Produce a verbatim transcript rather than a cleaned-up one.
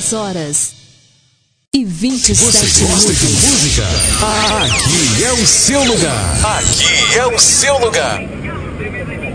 dez horas e vinte e sete minutos. Você gosta de música? Aqui é o seu lugar. Aqui é o seu lugar.